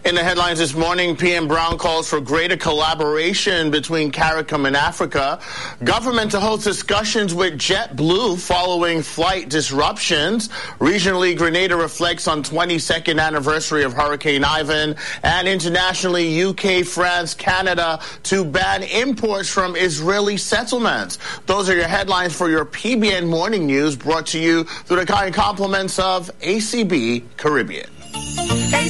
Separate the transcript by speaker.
Speaker 1: In the headlines this morning, PM Brown calls for greater collaboration between CARICOM and Africa. Government to host discussions with JetBlue following flight disruptions. Regionally, Grenada reflects on 22nd anniversary of Hurricane Ivan. And internationally, UK, France, Canada to ban imports from Israeli settlements. Those are your headlines for your PBN Morning News, brought to you through the kind compliments of ACB Caribbean.